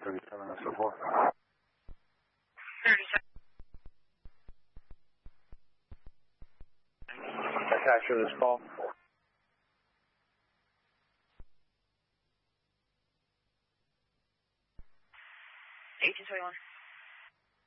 37 and so forth. 37. Attached to this call. 1821.